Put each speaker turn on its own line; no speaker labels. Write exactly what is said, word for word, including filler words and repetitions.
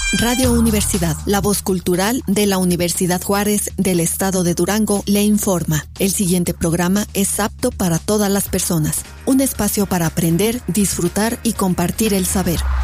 Radio Universidad, la voz cultural de la Universidad Juárez del Estado de Durango, le informa. El siguiente programa es apto para todas las personas. Un espacio para aprender, disfrutar y compartir el saber.